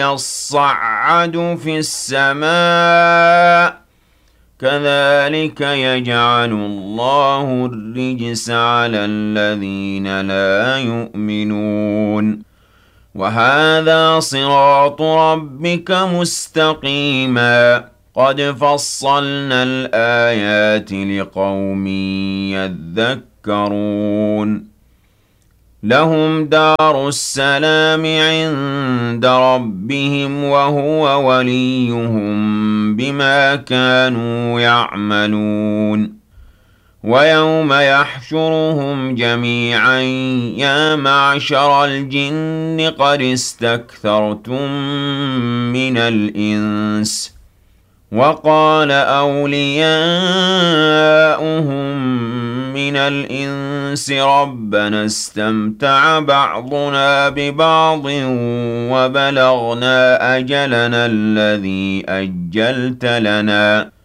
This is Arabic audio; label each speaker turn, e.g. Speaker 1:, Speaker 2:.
Speaker 1: يصعد في السماء كذلك يجعل الله الرجس على الذين لا يؤمنون وهذا صراط ربك مستقيما قد فصلنا الآيات لقوم يذكرون لهم دار السلام عند ربهم وهو وليهم بما كانوا يعملون ويوم يحشرهم جميعا يا معشر الجن قد استكثرتم من الإنس وقال أولياؤهم من الإنس ربنا استمتع بعضنا ببعض وبلغنا أجلنا الذي أجلت لنا